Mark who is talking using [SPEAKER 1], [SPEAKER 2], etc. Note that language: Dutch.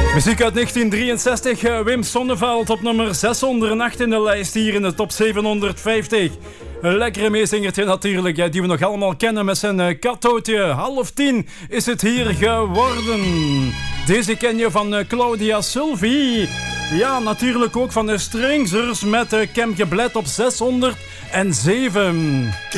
[SPEAKER 1] Muziek uit 1963, Wim Sonneveld op nummer 608 in de lijst hier in de top 750. Een lekkere meezingertje natuurlijk, die we nog allemaal kennen met zijn kattootje. 9:30 is het hier geworden. Deze ken je van Claudia Sylvie. Ja, natuurlijk ook van de Stringzers met Kem Geblet op 607.